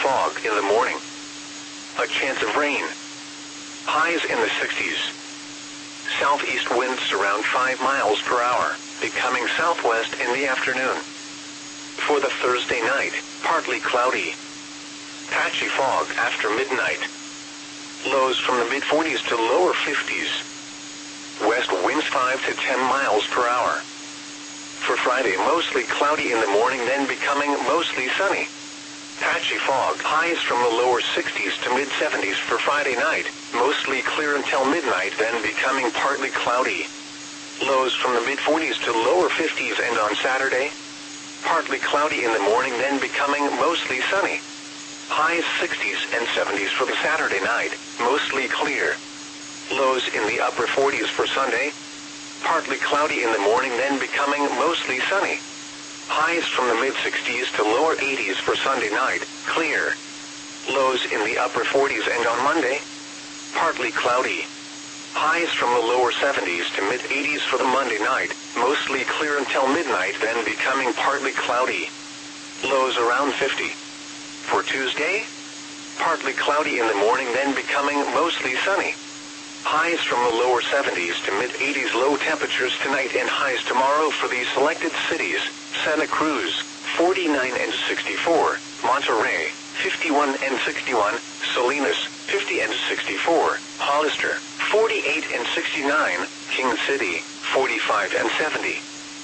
fog in the morning. A chance of rain. Highs in the 60s. Southeast winds around 5 miles per hour, becoming southwest in the afternoon. For the Thursday night, partly cloudy. Patchy fog after midnight. Lows from the mid-40s to lower 50s. West winds 5 to 10 miles per hour. For Friday, mostly cloudy in the morning, then becoming mostly sunny. Patchy fog, highs from the lower 60s to mid-70s for Friday night, mostly clear until midnight, then becoming partly cloudy. Lows from the mid-40s to lower 50s, and on Saturday, partly cloudy in the morning, then becoming mostly sunny. Highs 60s and 70s for the Saturday night, mostly clear. Lows in the upper 40s for Sunday. Partly cloudy in the morning, then becoming mostly sunny. Highs from the mid-60s to lower 80s for Sunday night, clear. Lows in the upper 40s, and on Monday, partly cloudy. Highs from the lower 70s to mid-80s for the Monday night, mostly clear until midnight, then becoming partly cloudy. Lows around 50. For Tuesday, partly cloudy in the morning, then becoming mostly sunny. Highs from the lower 70s to mid-80s, low temperatures tonight and highs tomorrow for these selected cities: Santa Cruz, 49 and 64, Monterrey, 51 and 61, Salinas, 50 and 64, Hollister, 48 and 69, King City, 45 and 70.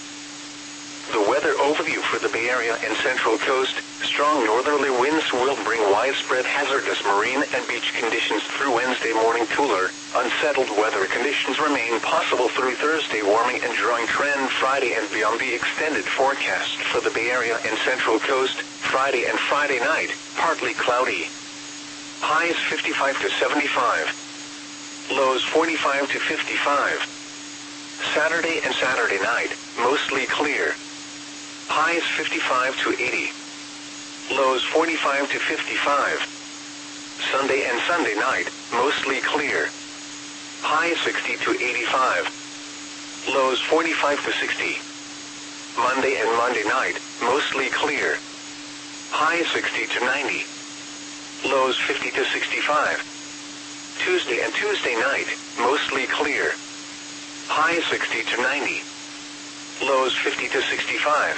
The weather overview for the Bay Area and Central Coast: strong northerly winds will bring widespread hazardous marine and beach conditions through Wednesday morning. Cooler, unsettled weather conditions remain possible through Thursday. Warming and drawing trend Friday and beyond. The extended forecast for the Bay Area and Central Coast: Friday and Friday night, partly cloudy. Highs 55 to 75. Lows 45 to 55. Saturday and Saturday night, mostly clear. Highs 55 to 80. Lows 45 to 55. Sunday and Sunday night, mostly clear. Highs 60 to 85. Lows 45 to 60. Monday and Monday night, mostly clear. Highs 60 to 90. Lows 50 to 65. Tuesday and Tuesday night, mostly clear. Highs 60 to 90. Lows 50 to 65.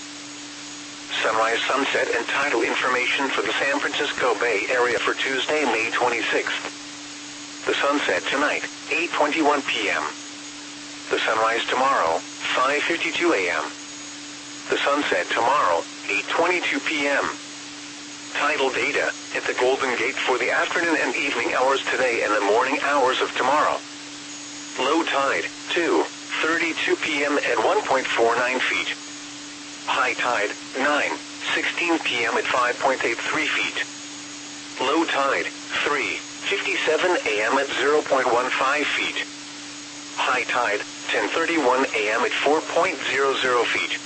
Sunrise, sunset, and tidal information for the San Francisco Bay Area for Tuesday, May 26th. The sunset tonight, 8:21 p.m. The sunrise tomorrow, 5:52 a.m. The sunset tomorrow, 8:22 p.m. Tidal data at the Golden Gate for the afternoon and evening hours today and the morning hours of tomorrow. Low tide, 2:32 p.m. at 1.49 feet. High tide, 9:16 p.m. at 5.83 feet. Low tide, 3:57 a.m. at 0.15 feet. High tide, 10:31 a.m. at 4.00 feet.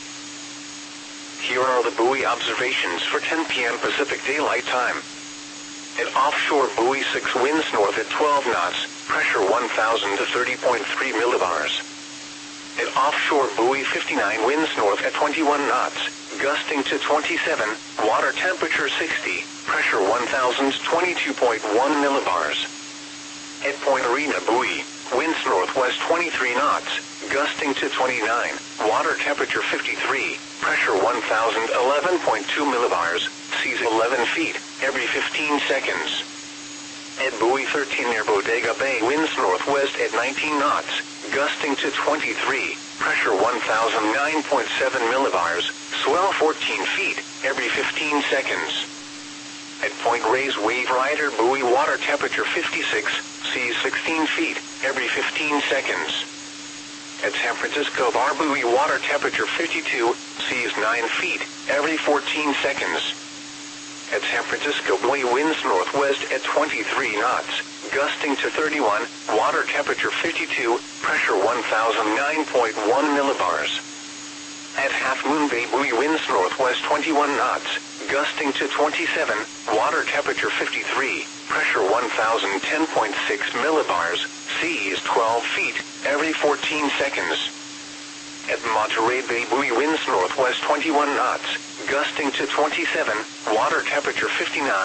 Here are the buoy observations for 10 p.m. Pacific Daylight Time. At offshore buoy 6, winds north at 12 knots, pressure 1,000 to 30.3 millibars. At offshore buoy 59, winds north at 21 knots, gusting to 27, water temperature 60, pressure 1,022.1 millibars. At Point Arena buoy, winds northwest 23 knots, gusting to 29, water temperature 53, pressure 1,011.2 millibars, seas 11 feet, every 15 seconds. At buoy 13 near Bodega Bay, winds northwest at 19 knots, gusting to 23, pressure 1,009.7 millibars, swell 14 feet, every 15 seconds. At Point Reyes Wave Rider buoy, water temperature 56, seas 16 feet, every 15 seconds. At San Francisco Bar buoy, water temperature 52, seas 9 feet, every 14 seconds. At San Francisco buoy, winds northwest at 23 knots, gusting to 31, water temperature 52, pressure 1,009.1 millibars. At Half Moon Bay buoy, winds northwest 21 knots, gusting to 27, water temperature 53, pressure 1,010.6 millibars, seas 12 feet, every 14 seconds. At Monterey Bay buoy, winds northwest 21 knots, gusting to 27, water temperature 59.